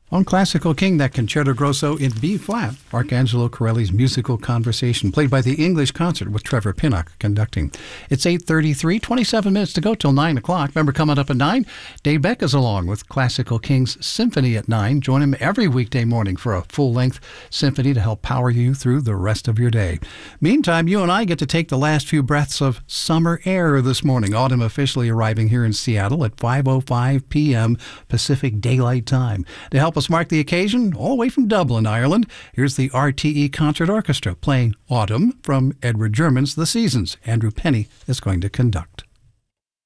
On Classical King, that Concerto Grosso in B-flat, Arcangelo Corelli's musical conversation, played by the English Concert with Trevor Pinnock conducting. It's 8:33, 27 minutes to go till 9 o'clock. Remember, coming up at 9, Dave Beck is along with Classical King's Symphony at 9. Join him every weekday morning for a full-length symphony to help power you through the rest of your day. Meantime, you and I get to take the last few breaths of summer air this morning. Autumn officially arriving here in Seattle at 5:05 p.m. Pacific Daylight Time. To help us mark the occasion, all the way from Dublin, Ireland, here's the RTE Concert Orchestra playing Autumn from Edward German's The Seasons. Andrew Penny is going to conduct.